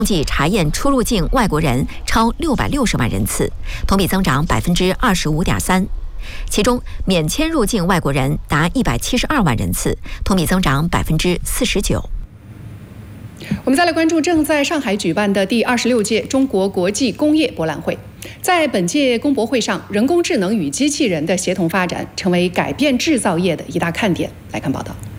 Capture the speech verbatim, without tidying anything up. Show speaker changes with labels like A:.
A: 计查验出入境外国人超六百六十万人次，同比增长百分之二十五点三。其中，免签入境外国人达一百七十二万人次，同比增长百分之四十九。
B: 我们再来关注正在上海举办的第二十六届中国国际工业博览会。在本届工博会上，人工智能与机器人的协同发展成为改变制造业的一大看点。来看报道。